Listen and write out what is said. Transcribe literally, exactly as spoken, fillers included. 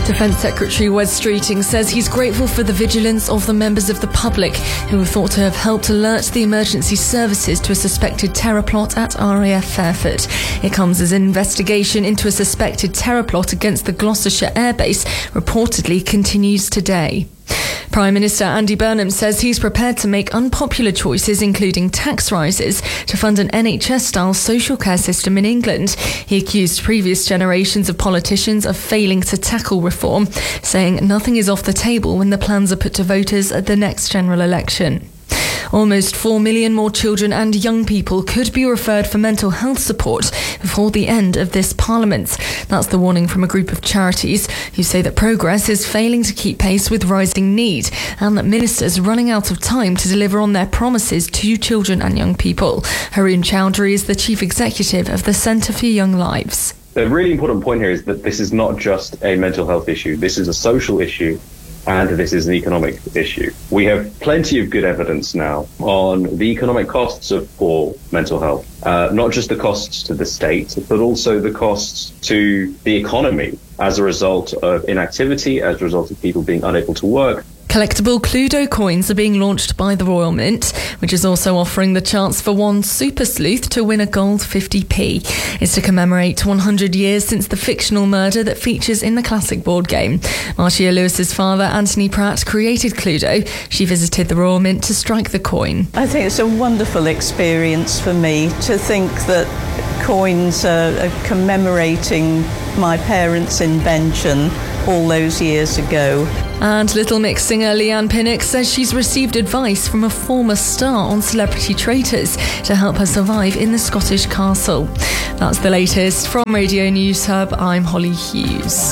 Defence Secretary Wes Streeting says he's grateful for the vigilance of the members of the public who are thought to have helped alert the emergency services to a suspected terror plot at R A F Fairford. It comes as an investigation into a suspected terror plot against the Gloucestershire airbase reportedly continues today. Prime Minister Andy Burnham says he's prepared to make unpopular choices, including tax rises, to fund an N H S-style social care system in England. He accused previous generations of politicians of failing to tackle reform, saying nothing is off the table when the plans are put to voters at the next general election. Almost four million more children and young people could be referred for mental health support before the end of this Parliament. That's the warning from a group of charities who say that progress is failing to keep pace with rising need and that ministers are running out of time to deliver on their promises to children and young people. Haroon Chowdhury is the chief executive of the Centre for Young Lives. The really important point here is that this is not just a mental health issue. This is a social issue. And this is an economic issue. We have plenty of good evidence now on the economic costs of poor mental health, uh, not just the costs to the state, but also the costs to the economy as a result of inactivity, as a result of people being unable to work. Collectible Cluedo coins are being launched by the Royal Mint, which is also offering the chance for one super sleuth to win a gold fifty p. It's to commemorate one hundred years since the fictional murder that features in the classic board game. Marcia Lewis's father, Anthony Pratt, created Cluedo. She visited the Royal Mint to strike the coin. I think it's a wonderful experience for me to think that coins are, are commemorating my parents' invention all those years ago. And Little Mix singer Leanne Pinnock says she's received advice from a former star on Celebrity Traitors to help her survive in the Scottish castle. That's the latest from Radio News Hub. I'm Holly Hughes.